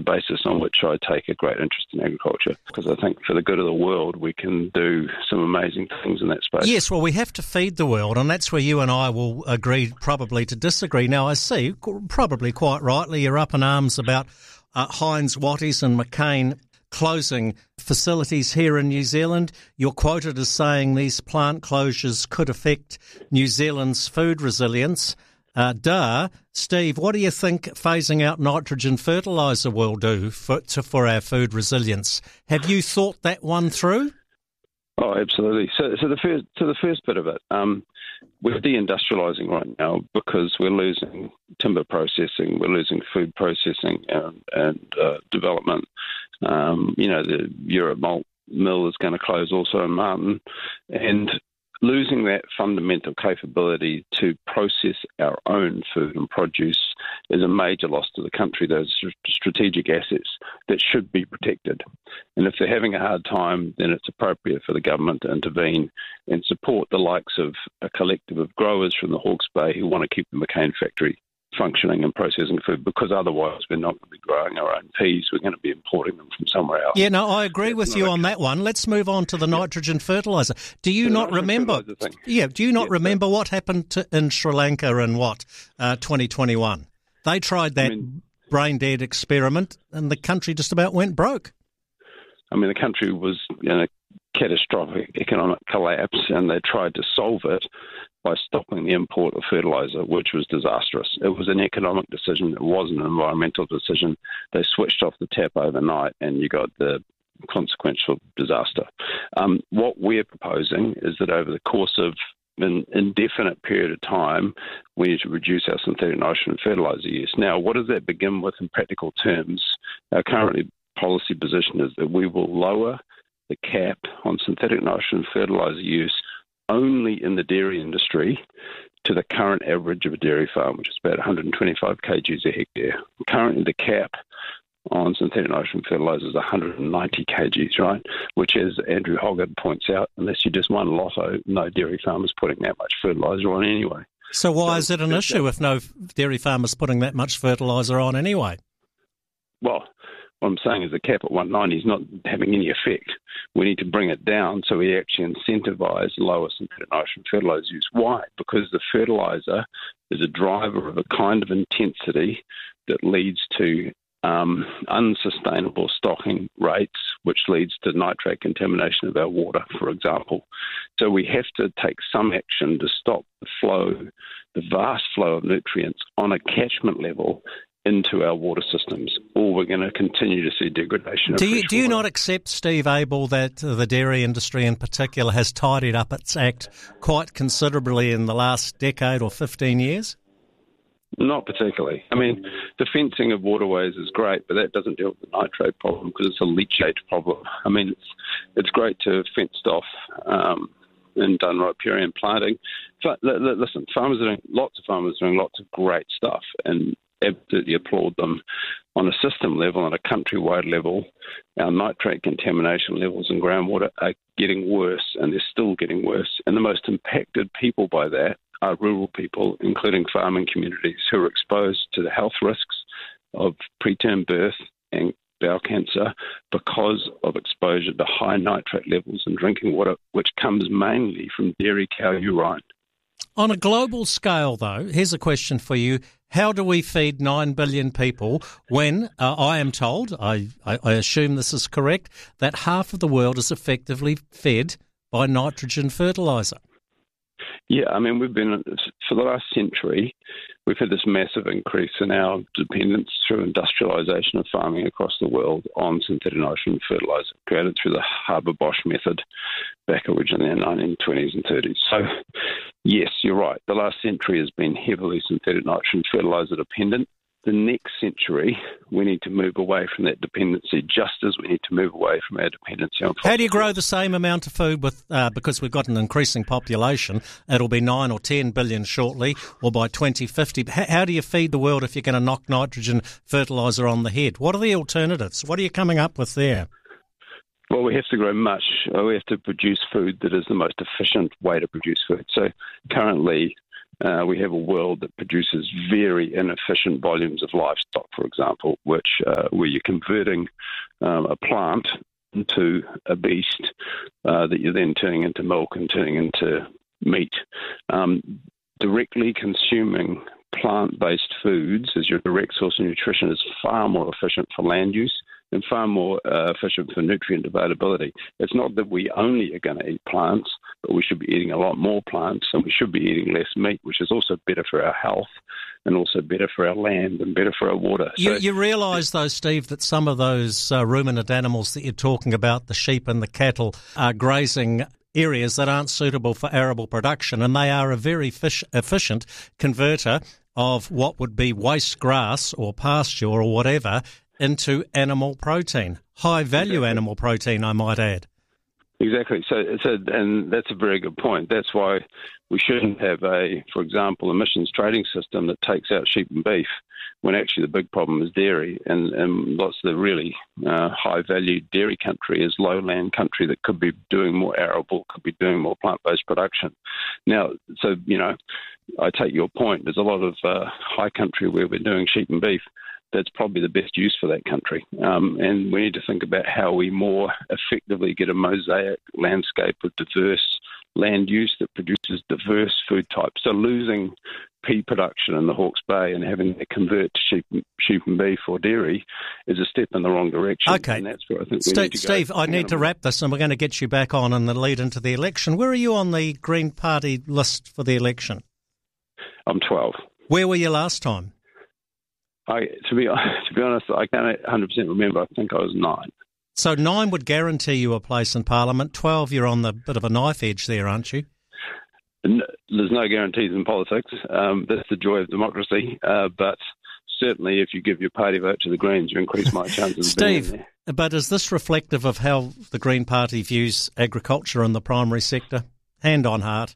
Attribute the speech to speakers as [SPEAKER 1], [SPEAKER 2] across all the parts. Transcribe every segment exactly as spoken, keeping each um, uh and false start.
[SPEAKER 1] basis on which I take a great interest in agriculture, because I think for the good of the world we can do some amazing things in that space.
[SPEAKER 2] Yes, well, we have to feed the world, and that's where you and I will agree probably to disagree. Now, I see, probably quite rightly, you're up in arms about uh, Heinz, Watties and McCain closing facilities here in New Zealand. You're quoted as saying these plant closures could affect New Zealand's food resilience. Uh, duh. Steve, what do you think phasing out nitrogen fertiliser will do for, to, for our food resilience? Have you thought that one through?
[SPEAKER 1] Oh, absolutely. So, so the first, to the first bit of it, um, we're deindustrialising right now because we're losing timber processing, we're losing food processing and, and uh, development. Um, you know, the Europe malt mill is going to close also in Martin, and losing that fundamental capability to process our own food and produce is a major loss to the country. Those strategic assets that should be protected. And if they're having a hard time, then it's appropriate for the government to intervene and support the likes of a collective of growers from the Hawke's Bay who want to keep the McCain factory functioning and processing food, because otherwise we're not going to be growing our own peas. We're going to be importing them from somewhere else.
[SPEAKER 2] Yeah, no, I agree with you on that one. Let's move on to the
[SPEAKER 1] yeah.
[SPEAKER 2] nitrogen fertiliser. Do you
[SPEAKER 1] the
[SPEAKER 2] not remember? Yeah, do you not yeah, remember so, what happened to, in Sri Lanka in what uh, twenty twenty-one? They tried that I mean, brain dead experiment, and the country just about went broke.
[SPEAKER 1] I mean, the country was in a catastrophic economic collapse, and they tried to solve it by stopping the import of fertiliser, which was disastrous. It was an economic decision. It wasn't an environmental decision. They switched off the tap overnight, and you got the consequential disaster. Um, what we're proposing is that over the course of an indefinite period of time, we need to reduce our synthetic nitrogen fertiliser use. Now, what does that begin with in practical terms? Our current policy position is that we will lower the cap on synthetic nitrogen fertiliser use only in the dairy industry to the current average of a dairy farm, which is about one hundred twenty-five kilograms a hectare. Currently, the cap on synthetic nitrogen fertiliser is one hundred ninety kilograms, right? Which, as Andrew Hoggard points out, unless you just won lotto, no dairy farmer's putting that much fertiliser on anyway.
[SPEAKER 2] So why so, is it an issue if no dairy farmer's putting that much fertiliser on anyway?
[SPEAKER 1] Well, what I'm saying is the cap at one hundred ninety is not having any effect. We need to bring it down so we actually incentivise lower synthetic nitrogen fertiliser use. Why? Because the fertiliser is a driver of a kind of intensity that leads to um, unsustainable stocking rates, which leads to nitrate contamination of our water, for example. So we have to take some action to stop the flow, the vast flow of nutrients on a catchment level into our water systems, or we're going to continue to see degradation of
[SPEAKER 2] Do you,
[SPEAKER 1] fresh
[SPEAKER 2] do you
[SPEAKER 1] water.
[SPEAKER 2] not accept, Steve Abel, that the dairy industry in particular has tidied up its act quite considerably in the last decade or fifteen years?
[SPEAKER 1] Not particularly. I mean, the fencing of waterways is great, but that doesn't deal with the nitrate problem because it's a leachate problem. I mean, it's it's great to have fenced off um, and done riparian planting. But listen, farmers are doing, lots of farmers are doing lots of great stuff, and absolutely applaud them. On a system level, on a countrywide level, our nitrate contamination levels in groundwater are getting worse, and they're still getting worse. And the most impacted people by that are rural people, including farming communities, who are exposed to the health risks of preterm birth and bowel cancer because of exposure to high nitrate levels in drinking water, which comes mainly from dairy cow urine.
[SPEAKER 2] On a global scale, though, here's a question for you. How do we feed nine billion people when uh, I am told, I, I, I assume this is correct, that half of the world is effectively fed by nitrogen fertiliser?
[SPEAKER 1] Yeah, I mean, we've been, for the last century, we've had this massive increase in our dependence through industrialisation of farming across the world on synthetic nitrogen fertiliser, created through the Haber-Bosch method back originally in the nineteen twenties and thirties. So, yes, you're right. The last century has been heavily synthetic nitrogen fertiliser dependent. The next century, we need to move away from that dependency, just as we need to move away from our dependency on fossil
[SPEAKER 2] How do you grow the same amount of food with uh, because we've got an increasing population? It'll be nine or ten billion shortly, or by twenty fifty. How, how do you feed the world if you're going to knock nitrogen fertiliser on the head? What are the alternatives? What are you coming up with there?
[SPEAKER 1] Well, we have to grow much. We have to produce food that is the most efficient way to produce food. So currently, Uh, we have a world that produces very inefficient volumes of livestock, for example, which uh, where you're converting um, a plant into a beast uh, that you're then turning into milk and turning into meat. Um, directly consuming plant-based foods as your direct source of nutrition is far more efficient for land use and far more uh, efficient for nutrient availability. It's not that we only are going to eat plants, but we should be eating a lot more plants, and we should be eating less meat, which is also better for our health and also better for our land and better for our water.
[SPEAKER 2] You,
[SPEAKER 1] so,
[SPEAKER 2] you realise, though, Steve, that some of those uh, ruminant animals that you're talking about, the sheep and the cattle, are grazing areas that aren't suitable for arable production, and they are a very fish, efficient converter of what would be waste grass or pasture or whatever into animal protein, high-value exactly. animal protein, I might add.
[SPEAKER 1] Exactly. So, so, and that's a very good point. That's why we shouldn't have a, for example, emissions trading system that takes out sheep and beef, when actually the big problem is dairy, and, and lots of the really uh, high-value dairy country is lowland country that could be doing more arable, could be doing more plant-based production. Now, so, you know, I take your point. There's a lot of uh, high country where we're doing sheep and beef. That's probably the best use for that country. Um, and we need to think about how we more effectively get a mosaic landscape of diverse land use that produces diverse food types. So losing pea production in the Hawke's Bay and having to convert to sheep, sheep and beef or dairy is a step in the wrong direction.
[SPEAKER 2] Okay.
[SPEAKER 1] And that's where I think
[SPEAKER 2] Steve,
[SPEAKER 1] we need to go.
[SPEAKER 2] Steve, I need to wrap this, and we're going to get you back on in the lead into the election. Where are you on the Green Party list for the election?
[SPEAKER 1] I'm twelve.
[SPEAKER 2] Where were you last time?
[SPEAKER 1] I, to be to be honest, I can't one hundred percent remember. I think I was nine.
[SPEAKER 2] So nine would guarantee you a place in Parliament. Twelve, you're on the bit of a knife edge there, aren't you?
[SPEAKER 1] No, there's no guarantees in politics. Um, that's the joy of democracy. Uh, but certainly, if you give your party vote to the Greens, you increase my chances of being
[SPEAKER 2] Steve,
[SPEAKER 1] there.
[SPEAKER 2] But is this reflective of how the Green Party views agriculture in the primary sector? Hand on heart.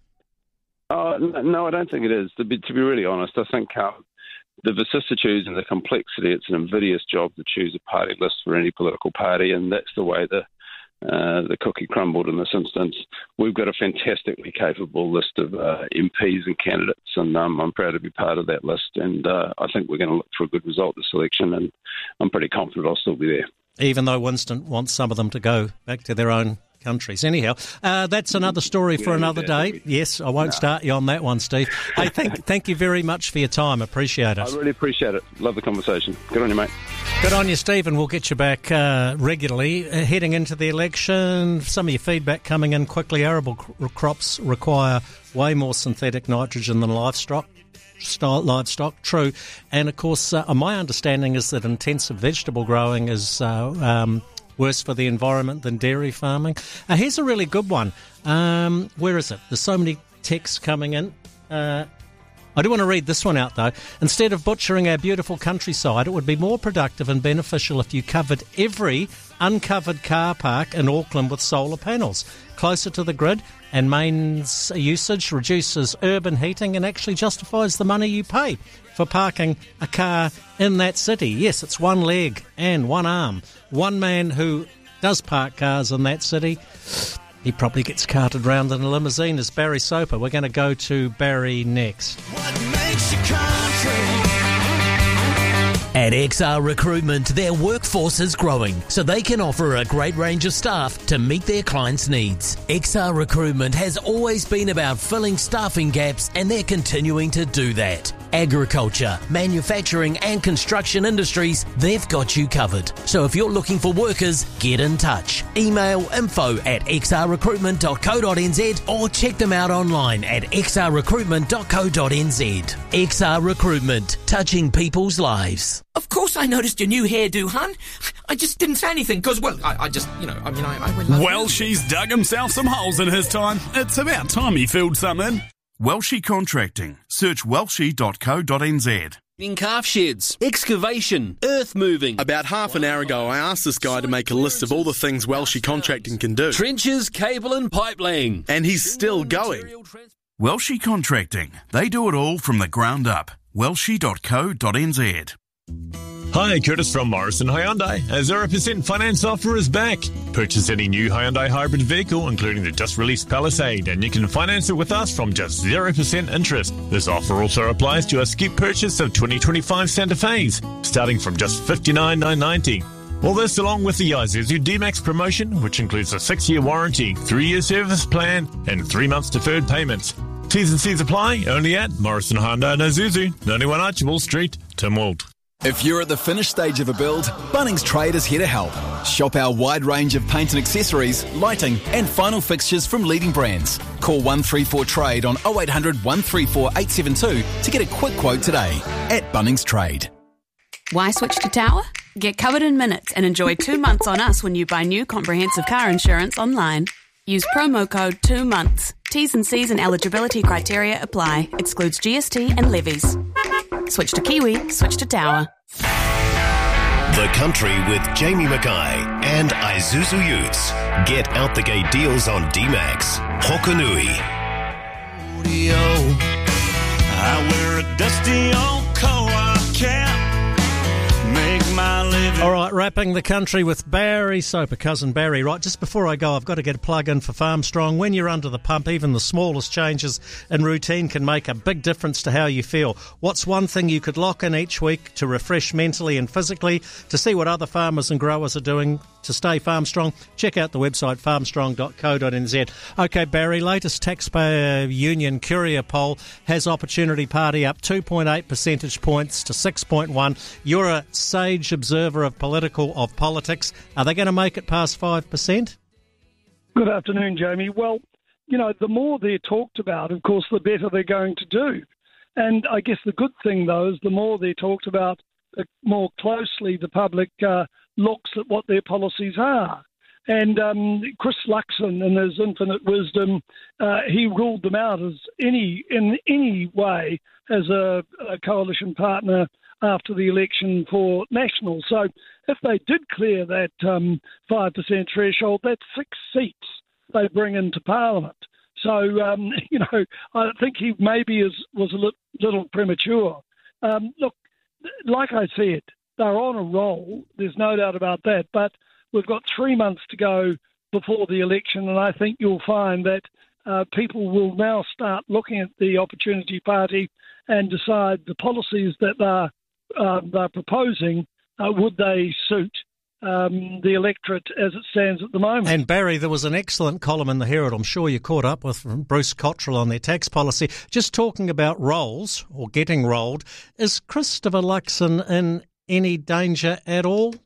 [SPEAKER 1] Uh, no, I don't think it is. To be, to be really honest, I think um, the vicissitudes and the complexity, it's an invidious job to choose a party list for any political party, and that's the way the uh, the cookie crumbled in this instance. We've got a fantastically capable list of uh, M Ps and candidates, and um, I'm proud to be part of that list, and uh, I think we're going to look for a good result this election, and I'm pretty confident I'll still be there. Even
[SPEAKER 2] though Winston wants some of them to go back to their own countries. Anyhow, uh, that's another story for another day. Yes, I won't no. start you on that one, Steve. Hey, thank, thank you very much for your time. Appreciate it.
[SPEAKER 1] I really appreciate it. Love the conversation. Good on you, mate.
[SPEAKER 2] Good on you, Steve, and we'll get you back uh, regularly. Uh, heading into the election, some of your feedback coming in quickly. Arable cr- crops require way more synthetic nitrogen than livestock. Livestock, true. And, of course, uh, my understanding is that intensive vegetable growing is uh, um, worse for the environment than dairy farming. Uh, here's a really good one. Um, where is it? There's so many texts coming in. Uh, I do want to read this one out, though. Instead of butchering our beautiful countryside, it would be more productive and beneficial if you covered every uncovered car park in Auckland with solar panels. Closer to the grid and mains usage reduces urban heating and actually justifies the money you pay for parking a car in that city. Yes, it's one leg and one arm. One man who does park cars in that city, he probably gets carted round in a limousine, is Barry Soper. We're going to go to Barry next.
[SPEAKER 3] What makes your country? At X R Recruitment, their workforce is growing, so they can offer a great range of staff to meet their clients' needs. X R Recruitment has always been about filling staffing gaps, and they're continuing to do that. Agriculture, manufacturing and construction industries, they've got you covered. So if you're looking for workers, get in touch. Email info at x r recruitment dot co dot n z or check them out online at x r recruitment dot co dot n z. X R Recruitment, touching people's lives.
[SPEAKER 4] Of course I noticed your new hairdo, hun. I just didn't say anything because, well, I, I just, you know, I mean, I... I would love
[SPEAKER 5] well, she's dug himself some holes in his time. It's about time he filled some in. Welshie Contracting. Search welshie dot co dot n z.
[SPEAKER 6] In calf sheds, excavation, earth moving.
[SPEAKER 7] About half an hour ago, I asked this guy to make a list of all the things Welshie Contracting can do.
[SPEAKER 6] Trenches, cable and pipe laying.
[SPEAKER 7] And he's still going.
[SPEAKER 5] Welshie Contracting. They do it all from the ground up. welshie dot co dot n z.
[SPEAKER 8] Hi, Curtis from Morrison Hyundai. A zero percent finance offer is back. Purchase any new Hyundai hybrid vehicle, including the just-released Palisade, and you can finance it with us from just zero percent interest. This offer also applies to a skip purchase of twenty twenty-five Santa Fe's, starting from just fifty-nine thousand nine hundred ninety. All this along with the Isuzu D-Max promotion, which includes a six-year warranty, three-year service plan, and three months deferred payments. T's and C's apply only at Morrison Hyundai and Isuzu, ninety-one Archibald Street, Timwold.
[SPEAKER 9] If you're at the finished stage of a build, Bunnings Trade is here to help. Shop our wide range of paint and accessories, lighting and final fixtures from leading brands. Call one three four trade on oh eight hundred, one three four, eight seven two to get a quick quote today at Bunnings Trade.
[SPEAKER 10] Why switch to Tower? Get covered in minutes and enjoy two months on us when you buy new comprehensive car insurance online. Use promo code two months. T's and C's and eligibility criteria apply. Excludes G S T and levies. Switch to Kiwi, switch to Tower.
[SPEAKER 11] The Country with Jamie Mackay and Isuzu Utes. Get out the gate deals on D-Max. Hokanui.
[SPEAKER 12] I wear a dusty old koa cap. Make my living.
[SPEAKER 2] All right, wrapping the country with Barry Soper, cousin Barry. Right, just before I go, I've got to get a plug in for Farmstrong. When you're under the pump, even the smallest changes in routine can make a big difference to how you feel. What's one thing you could lock in each week to refresh mentally and physically, to see what other farmers and growers are doing to stay farm-strong? Check out the website farmstrong dot co dot n z. OK, Barry, latest Taxpayer Union Courier poll has Opportunity Party up two point eight percentage points to six point one. You're a sage observer of political of politics. Are they going to make it past five percent?
[SPEAKER 13] Good afternoon, Jamie. Well, you know, the more they're talked about, of course, the better they're going to do. And I guess the good thing, though, is the more they're talked about, the more closely the public uh, looks at what their policies are. And um, Chris Luxon, in his infinite wisdom, uh, he ruled them out as any in any way as a, a coalition partner after the election for National. So if they did clear that um, five percent threshold, that's six seats they bring into Parliament. So, um, you know, I think he maybe is, was a li- little premature. Um, look, like I said, they're on a roll. There's no doubt about that. But we've got three months to go before the election, and I think you'll find that uh, people will now start looking at the Opportunity Party and decide the policies that they're, uh, they're proposing, uh, would they suit um, the electorate as it stands at the moment.
[SPEAKER 2] And Barry, there was an excellent column in the Herald, I'm sure you caught up with, from Bruce Cottrell on their tax policy, just talking about rolls, or getting rolled. Is Christopher Luxon in any danger at all?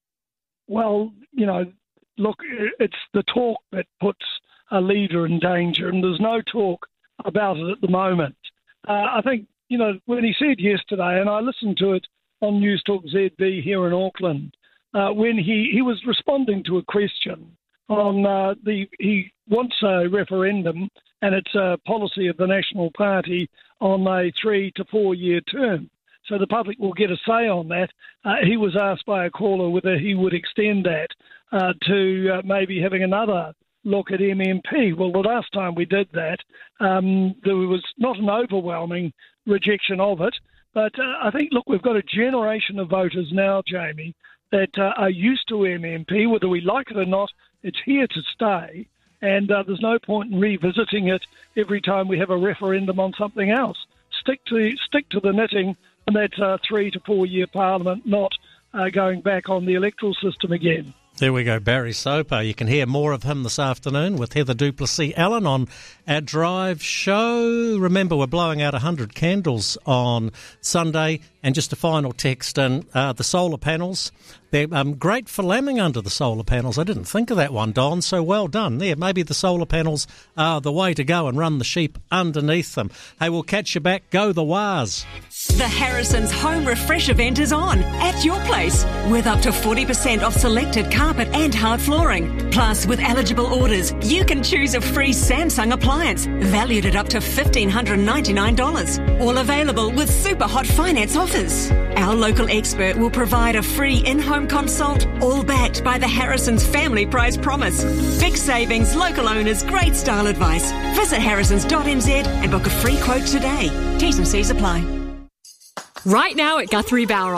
[SPEAKER 13] Well, you know, look, it's the talk that puts a leader in danger, and there's no talk about it at the moment. Uh, I think, you know, when he said yesterday, and I listened to it on News Talk Z B here in Auckland, uh, when he, he was responding to a question on uh, the, he wants a referendum, and it's a policy of the National Party on a three to four year term. So the public will get a say on that. Uh, he was asked by a caller whether he would extend that uh, to uh, maybe having another look at M M P. Well, the last time we did that, um, there was not an overwhelming rejection of it. But uh, I think, look, we've got a generation of voters now, Jamie, that uh, are used to M M P. Whether we like it or not, it's here to stay. And uh, there's no point in revisiting it every time we have a referendum on something else. Stick to stick to the knitting, and that's a three to four year parliament, not uh, going back on the electoral system again.
[SPEAKER 2] There we go, Barry Soper. You can hear more of him this afternoon with Heather Duplessis-Allen on our Drive show. Remember, we're blowing out one hundred candles on Sunday. And just a final text in, uh, the solar panels. They're um, great for lambing under the solar panels. I didn't think of that one, Don, so well done there. Maybe the solar panels are the way to go and run the sheep underneath them. Hey, we'll catch you back. Go the Wars.
[SPEAKER 14] The Harrison's Home Refresh event is on at your place with up to forty percent off selected carpet and hard flooring. Plus, with eligible orders, you can choose a free Samsung appliance valued at up to fifteen hundred ninety-nine dollars. All available with super hot finance offers. Our local expert will provide a free in-home consult, all backed by the Harrison's Family Price Promise. Big savings, local owners, great style advice. Visit harrisons dot n z and book a free quote today. T's and C's apply.
[SPEAKER 15] Right now at Guthrie Bowron,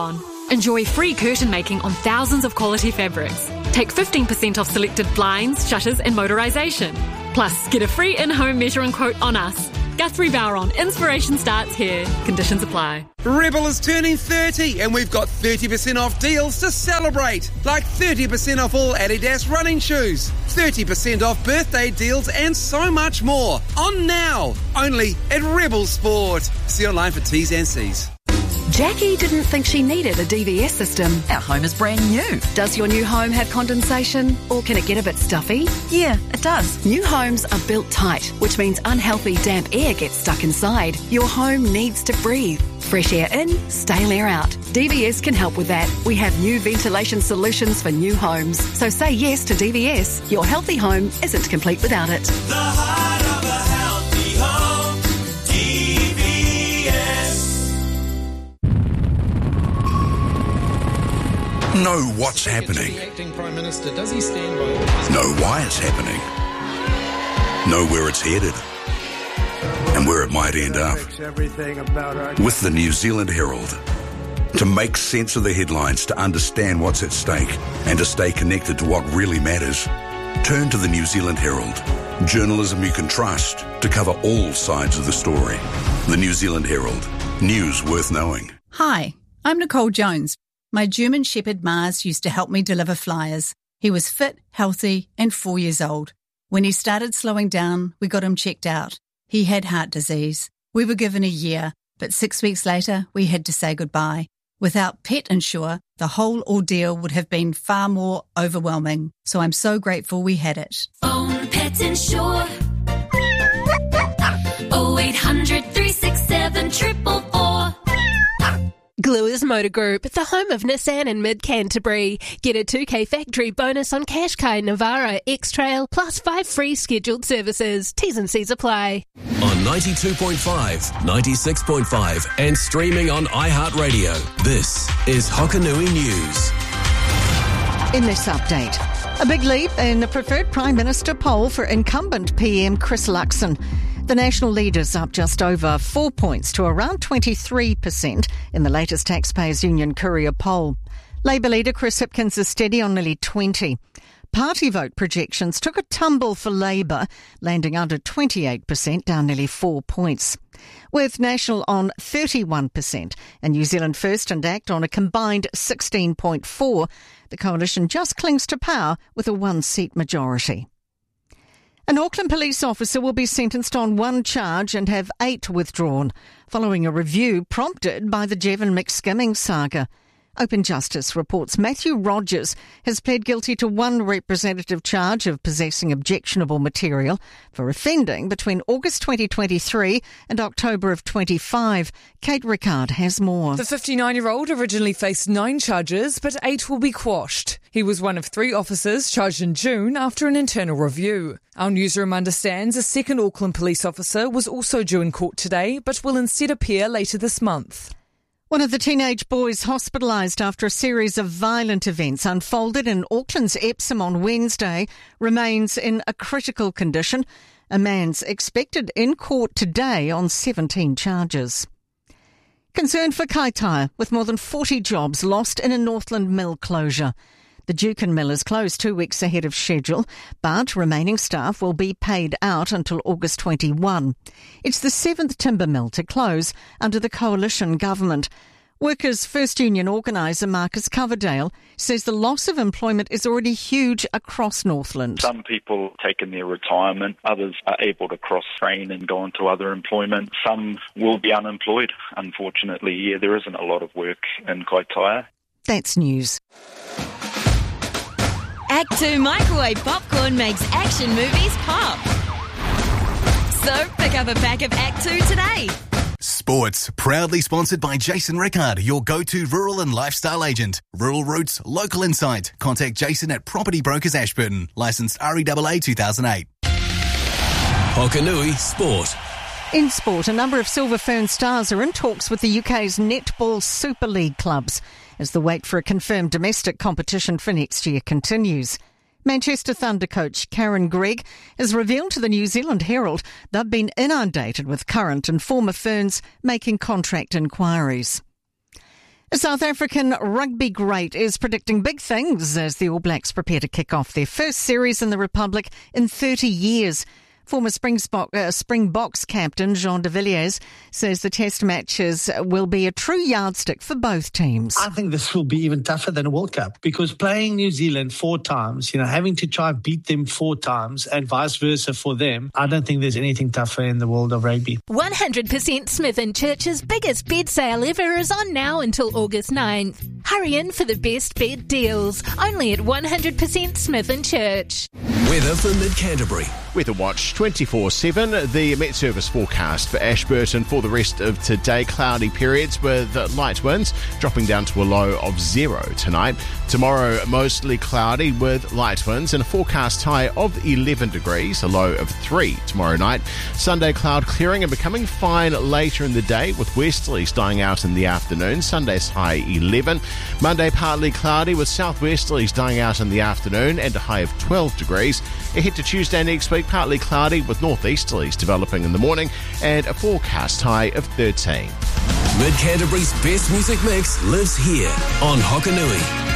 [SPEAKER 15] Enjoy free curtain making on thousands of quality fabrics. Take fifteen percent off selected blinds, shutters and motorisation. Plus, get a free in-home measuring quote on us. Guthrie Bowron, inspiration starts here. Conditions apply.
[SPEAKER 16] Rebel is turning thirty and we've got thirty percent off deals to celebrate. Like thirty percent off all Adidas running shoes, thirty percent off birthday deals and so much more. On now, only at Rebel Sport. See online for T's and C's.
[SPEAKER 10] Jackie didn't think she needed a D V S system.
[SPEAKER 17] Our home is brand new.
[SPEAKER 10] Does your new home have condensation or can it get a bit stuffy?
[SPEAKER 17] Yeah, it does.
[SPEAKER 10] New homes are built tight, which means unhealthy damp air gets stuck inside. Your home needs to breathe. Fresh air in, stale air out. D V S can help with that. We have new ventilation solutions for new homes. So say yes to D V S. Your healthy home isn't complete without it.
[SPEAKER 12] The heart of a healthy home, D V S.
[SPEAKER 18] Know what's happening.
[SPEAKER 19] Acting Prime Minister, does he stand by?
[SPEAKER 18] Know why it's happening. Know where it's headed. And where it might end up. With the New Zealand Herald. To make sense of the headlines, to understand what's at stake, and to stay connected to what really matters, turn to the New Zealand Herald. Journalism you can trust to cover all sides of the story. The New Zealand Herald. News worth knowing.
[SPEAKER 20] Hi, I'm Nicole Jones. My German Shepherd Mars used to help me deliver flyers. He was fit, healthy, and four years old. When he started slowing down, we got him checked out. He had heart disease. We were given a year, but six weeks later, we had to say goodbye. Without Pet Insure, the whole ordeal would have been far more overwhelming. So I'm so grateful we had it.
[SPEAKER 21] Phone Pet Insure. oh eight hundred, three six seven, four four four.
[SPEAKER 22] Gluers Motor Group, the home of Nissan in mid-Canterbury. Get a two K factory bonus on Qashqai, Navara, X-Trail, plus five free scheduled services. T's and C's apply.
[SPEAKER 23] On ninety-two point five, ninety-six point five and streaming on iHeartRadio, this is Hokanui News.
[SPEAKER 24] In this update, a big leap in the preferred Prime Minister poll for incumbent P M Chris Luxon. The National leader's up just over four points to around twenty-three percent in the latest Taxpayers Union Courier poll. Labour leader Chris Hipkins is steady on nearly twenty. Party vote projections took a tumble for Labour, landing under twenty-eight percent, down nearly four points. With National on thirty-one percent and New Zealand First and ACT on a combined sixteen point four, the coalition just clings to power with a one-seat majority. An Auckland police officer will be sentenced on one charge and have eight withdrawn, following a review prompted by the Jevon McSkimming saga. Open Justice reports Matthew Rogers has pled guilty to one representative charge of possessing objectionable material for offending between August twenty twenty-three and October of twenty-five. Kate Rickard has more.
[SPEAKER 25] The fifty-nine-year-old originally faced nine charges, but eight will be quashed. He was one of three officers charged in June after an internal review. Our newsroom understands a second Auckland police officer was also due in court today, but will instead appear later this month.
[SPEAKER 24] One of the teenage boys hospitalised after a series of violent events unfolded in Auckland's Epsom on Wednesday remains in a critical condition. A man's expected in court today on seventeen charges. Concern for Kaitaia, with more than forty jobs lost in a Northland mill closure. The Dukin mill is closed two weeks ahead of schedule, but remaining staff will be paid out until August twenty-first. It's the seventh timber mill to close under the coalition government. Workers' First Union organiser Marcus Coverdale says the loss of employment is already huge across Northland.
[SPEAKER 26] Some people taking their retirement, others are able to cross-train and go on to other employment. Some will be unemployed, unfortunately. Yeah, there isn't a lot of work in Kaitaia.
[SPEAKER 24] That's news.
[SPEAKER 27] Act two Microwave Popcorn makes action movies pop. So pick up a pack of Act two today.
[SPEAKER 28] Sports, proudly sponsored by Jason Rickard, your go-to rural and lifestyle agent. Rural roots, local insight. Contact Jason at Property Brokers Ashburton. Licensed R E A A two thousand eight.
[SPEAKER 23] Hokanui Sport.
[SPEAKER 24] In sport, a number of Silver Fern stars are in talks with the U K's Netball Super League clubs as the wait for a confirmed domestic competition for next year continues. Manchester Thunder coach Karen Gregg has revealed to the New Zealand Herald they've been inundated with current and former Ferns making contract inquiries. A South African rugby great is predicting big things as the All Blacks prepare to kick off their first series in the Republic in thirty years. Former Springbok, uh, Springboks captain Jean de Villiers says the test matches will be a true yardstick for both teams.
[SPEAKER 1] I think this will be even tougher than a World Cup because playing New Zealand four times, you know, having to try and beat them four times and vice versa for them, I don't think there's anything tougher in the world of rugby.
[SPEAKER 22] one hundred percent Smith and Church's biggest bed sale ever is on now until August ninth. Hurry in for the best bed deals, only at one hundred percent Smith and Church.
[SPEAKER 23] Weather for Mid-Canterbury.
[SPEAKER 3] Weather Watch twenty-four seven. The Met Service forecast for Ashburton for the rest of today. Cloudy periods with light winds dropping down to a low of zero tonight. Tomorrow, mostly cloudy with light winds and a forecast high of eleven degrees, a low of three tomorrow night. Sunday, cloud clearing and becoming fine later in the day with westerlies dying out in the afternoon. Sunday's high eleven. Monday, partly cloudy with southwesterlies dying out in the afternoon and a high of twelve degrees. Ahead to Tuesday next week, partly cloudy with northeasterlies developing in the morning and a forecast high of thirteen.
[SPEAKER 23] Mid-Canterbury's best music mix lives here on Hokanui.